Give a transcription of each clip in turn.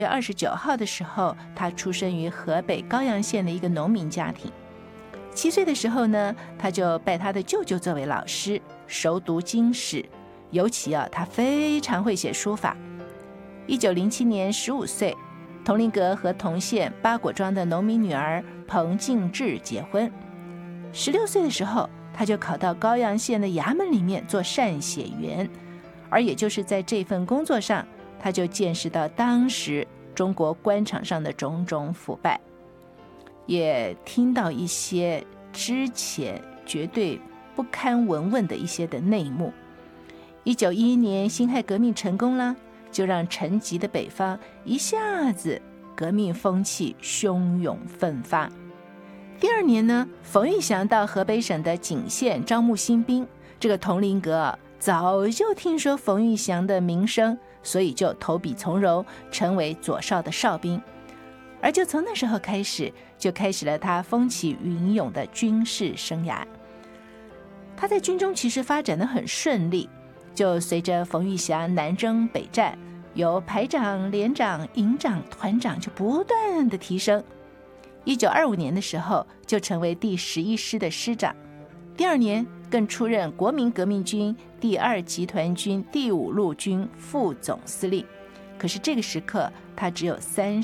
29号的时候，他出生于河北高阳县的一个农民家庭。7岁的时候呢，他就拜他的舅舅作为老师，熟读经史，尤其他非常会写书法。1907年15岁，佟麟阁和同县八果庄的农民女儿彭敬志结婚。16岁的时候，他就考到高阳县的衙门里面做善写员，而也就是在这份工作上，他就见识到当时中国官场上的种种腐败，也听到一些之前绝对不堪闻问的一些的内幕。1911年辛亥革命成功了，就让沉寂的北方一下子革命风气汹涌奋发。第2年呢，冯玉祥到河北省的景县招募新兵，这个佟麟阁早就听说冯玉祥的名声，所以就投笔从戎，成为左少的哨兵。而就从那时候开始，就开始了他风起云涌的军事生涯。他在军中其实发展得很顺利，就随着冯玉祥南征北战，由排长、连长、营长、团长就不断的提升。1925年的时候，就成为第11师的师长。第2年更出任国民革命军第2集团军第5路军副总司令。可是这个时刻他只有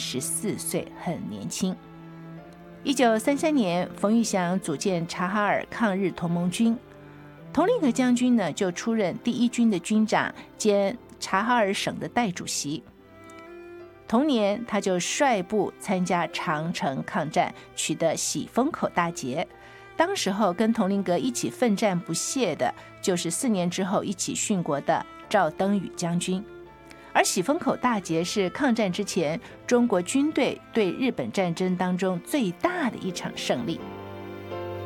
34岁，很年轻。1933年，冯玉祥组建察哈尔抗日同盟军，佟麟阁将军呢就出任第1军的军长兼察哈尔省的代主席。同年，他就率部参加长城抗战，取得喜峰口大捷。当时候跟佟麟阁一起奋战不懈的，就是4年之后一起殉国的赵登禹将军。而喜峰口大捷是抗战之前中国军队对日本战争当中最大的一场胜利。